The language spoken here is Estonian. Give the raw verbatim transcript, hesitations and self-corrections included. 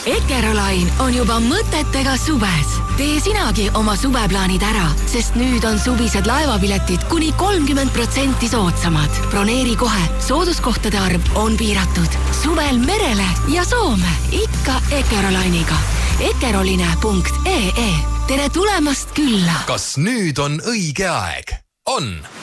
Ekerolain on juba mõtetega suves. Tee sinagi oma suveplaanid ära, sest nüüd on suvised laevapiletid kuni kolmkümmend protsenti soodsamad. Broneeri kohe, sooduskohtade arv on piiratud. Suvel merele ja Soome, ikka Ekerolainiga. ekeroline punkt ee. Tere tulemast külla! Kas nüüd on õige aeg? On!